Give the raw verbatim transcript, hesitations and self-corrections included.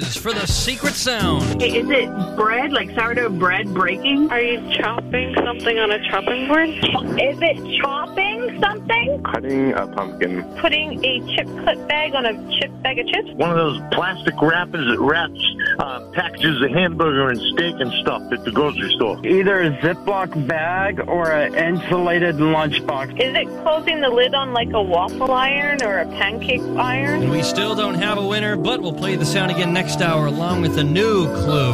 For the secret sound. Hey, is it bread, like sourdough bread breaking? Are you chopping something on a chopping board? Is it chopping something? Cutting a pumpkin. Putting a chip cut bag on a chip bag of chips? One of those plastic wrappers that wraps uh, packages of hamburger and steak and stuff at the grocery store. Either a Ziploc bag or an insulated lunchbox. Is it closing the lid on like a waffle iron or a pancake iron? And we still don't have a winner, but we'll play the sound again next hour along with a new clue.